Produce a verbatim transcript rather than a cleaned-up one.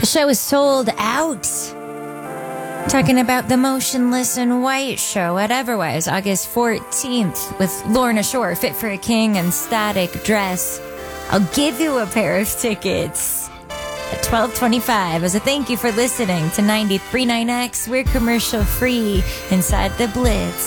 The show is sold out. Talking about the Motionless in White show at Everwise, August fourteenth, with Lorna Shore, Fit for a King, and Static Dress. I'll give you a pair of tickets at twelve twenty-five as a thank you for listening to ninety-three point nine X. We're commercial free inside the Blitz.